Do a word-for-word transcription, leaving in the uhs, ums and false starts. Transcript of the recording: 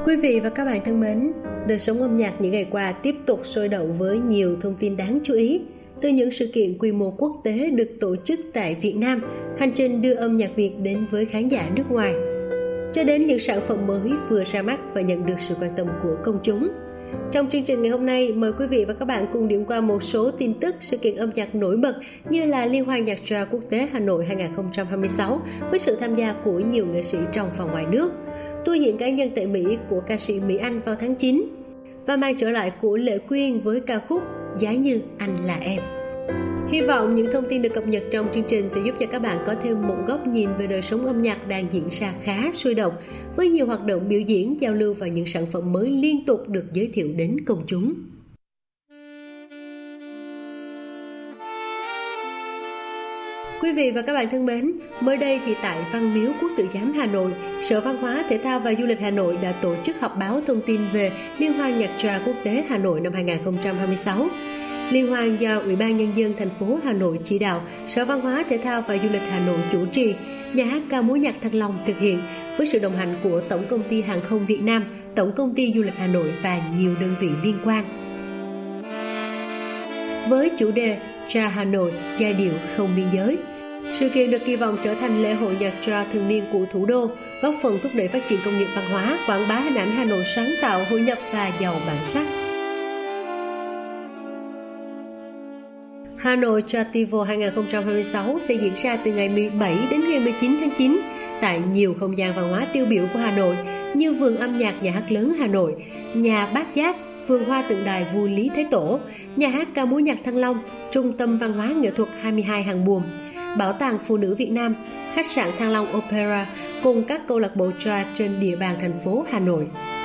Quý vị và các bạn thân mến, đời sống âm nhạc những ngày qua tiếp tục sôi động với nhiều thông tin đáng chú ý. Từ những sự kiện quy mô quốc tế được tổ chức tại Việt Nam, hành trình đưa âm nhạc Việt đến với khán giả nước ngoài, cho đến những sản phẩm mới vừa ra mắt và nhận được sự quan tâm của công chúng. Trong chương trình ngày hôm nay, mời quý vị và các bạn cùng điểm qua một số tin tức sự kiện âm nhạc nổi bật như là Liên hoan nhạc jazz quốc tế Hà Nội hai không hai sáu với sự tham gia của nhiều nghệ sĩ trong và ngoài nước, tour diễn cá nhân tại Mỹ của ca sĩ Mỹ Anh vào tháng chín và mang trở lại của Lệ Quyên với ca khúc Giá Như Anh Là Em. Hy vọng những thông tin được cập nhật trong chương trình sẽ giúp cho các bạn có thêm một góc nhìn về đời sống âm nhạc đang diễn ra khá sôi động, với nhiều hoạt động biểu diễn, giao lưu và những sản phẩm mới liên tục được giới thiệu đến công chúng. Quý vị và các bạn thân mến, mới đây thì tại Văn Miếu Quốc Tử Giám Hà Nội, Sở Văn hóa, Thể thao và Du lịch Hà Nội đã tổ chức họp báo thông tin về Liên hoan nhạc jazz quốc tế Hà Nội năm hai không hai sáu. Liên hoan do Ủy ban Nhân dân thành phố Hà Nội chỉ đạo, Sở Văn hóa, Thể thao và Du lịch Hà Nội chủ trì, Nhà hát ca múa nhạc Thăng Long thực hiện với sự đồng hành của Tổng Công ty Hàng không Việt Nam, Tổng Công ty Du lịch Hà Nội và nhiều đơn vị liên quan. Với chủ đề Jazz Hà Nội, giai điệu không biên giới, sự kiện được kỳ vọng trở thành lễ hội nhạc jazz thường niên của thủ đô, góp phần thúc đẩy phát triển công nghiệp văn hóa, quảng bá hình ảnh Hà Nội sáng tạo, hội nhập và giàu bản sắc. Hà Nội Jazzival hai không hai sáu sẽ diễn ra từ ngày mười bảy đến ngày mười chín tháng chín tại nhiều không gian văn hóa tiêu biểu của Hà Nội như Vườn âm nhạc Nhà hát lớn Hà Nội, Nhà Bát Giác, Vườn hoa tượng đài vua Lý Thái Tổ, Nhà hát ca múa nhạc Thăng Long, Trung tâm văn hóa nghệ thuật hai mươi hai Hàng Buồm, Bảo tàng Phụ nữ Việt Nam, Khách sạn Thăng Long Opera cùng các câu lạc bộ jazz trên địa bàn thành phố Hà Nội.